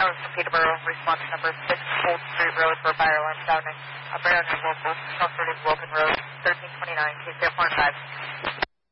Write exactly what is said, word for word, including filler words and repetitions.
North Peterborough, response number six, Old Street Road for fire alarm sounding. A brand new local, South thirty Wilton Road, thirteen twenty-nine, K C F one five.